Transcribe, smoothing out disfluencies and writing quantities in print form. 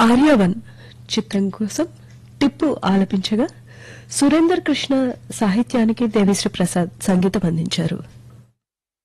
ఆర్యవన్ చిత్రం కోసం టిప్పు ఆలపించగా సురేందర్ కృష్ణ సాహిత్యానికి దేవిశ్రీ ప్రసాద్ సంగీతం అందించారు.